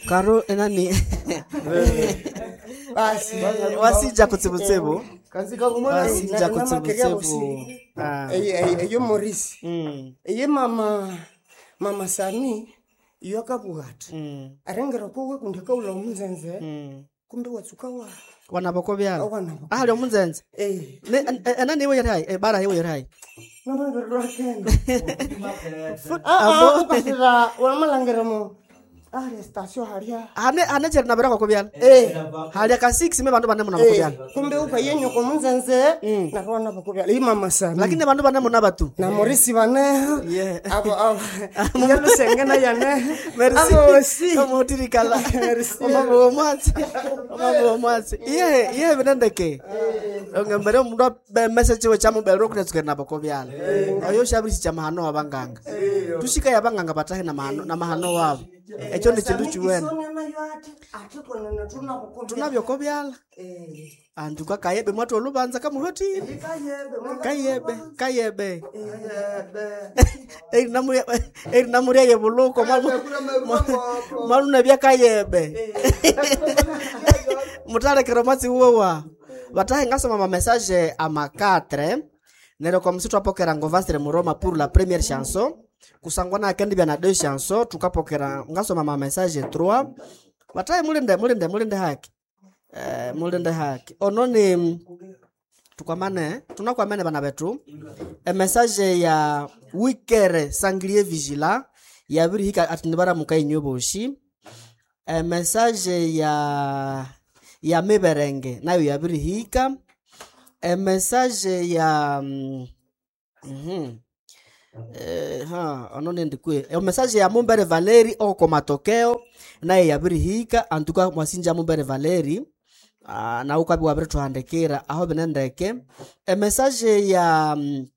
Karo enani basi wasija kutsibutsibu kanzika kumona wasija kutsibutsibu eyo Morisi eye mama Sami iyo kabuhat arengera ko kundika ulo munzenze kumbe watsuka wa wanaboko byalo ahali omunzenze enani we yarai bara we yarai nabanga rwakenda ukasira wamalangeramo station haria ane jerna bara ko byalo halia ka 6 me bantu bane muna ko byalo kumbe ukayenyo ko munzenze na rwana bako byalo mama Sami lakini bantu bane muna batu na Morisi bane abo yalo sengena yane merci como tirikala omabo mwatsi ye benendeke ngambere mundu be message we chamu be roku tsukena bako byalo ayo shabiri chama hano abanganga tushika yabanganga batahe na mahano wabo echo ndi chindu chiwena tunabyo ko byala anduka kayebe mwato olubanza kamuhoti kayebe namuria yebuluko malu nabya kayebe mutale kiromatsi uwa batahe ngasoma ma message ama 4 nero kwa msitu apokera Ngovastre Muroma pour la première chanson kusangwana akendi bya na 2 chansons tukapokera ngasoma ma message 3 bataye mulinde haki ononi tukwamane tunakwamane bana betu message ya wikere sanglier vigila ya biri hika atinibara mukai nyoboshi message ya meberenge nayo ya biri hika message ya onone ndikwe message ya Mumbere Valeri oko matokeo naye yabirihika antuka mwasinja Mumbere Valeri na ukabi wabire tuhandekera aho benendeke message ya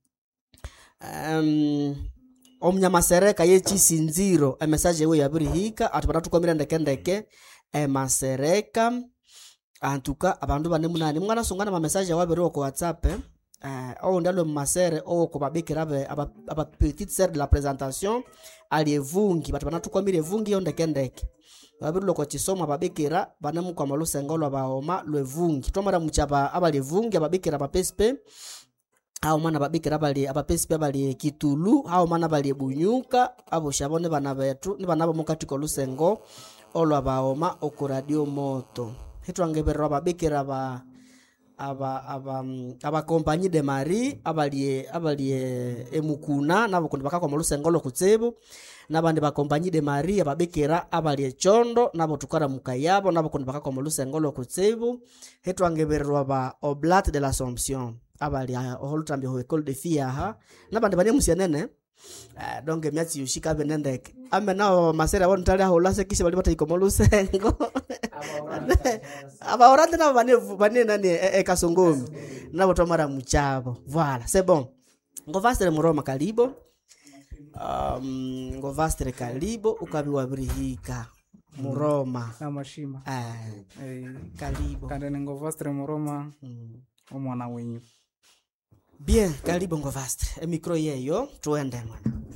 omnyamasereka yechisinziro message we yabirihika atubana tukomira ndeke masereka antuka abantu bane munani mwana songana ma message wabire oko WhatsApp ndalo masere ko babikira aba petite sœur de la présentation aliyevungi batu banatukwamire vungi ndeke babiri loko chisoma babikira banemu kwa malusengolo baoma lwevungi tomara muchapa abalevungi ababikira bapespe hao mana babikira bali abapespe bali Kitulu hao mana bali Bunyuka abo shabone bana betu ni bana mukatiko lusengo olwa baoma okuradio moto hitwangeberwa babikira aba compagnie de Marie abalie emukuna nabo kundi bakakwa malusengolo kutsebo nabandi ba compagnie de Marie ababikira abalie chondo nabo tukara mukayabo nabo kundi bakakwa malusengolo kutsebo hetwangeberwa ba Oblat de l'Assomption abali oholutambi ho école de filles aha nabandi bane musianene donc myatsi yushika benendeke amena masera won tali aho lase kisha bali bata ikomolusengo aba orande na bane nani kasongomi nabo tomara muchabo voilà c'est bon Ngovastre Muroma kalibo Ngovastre kalibo ukabi wabirihika Muroma na mashima kalibo kandi Ngovastre Muroma omwana wenyu bien kalibo Ngovastre micro yeyo tuende mwana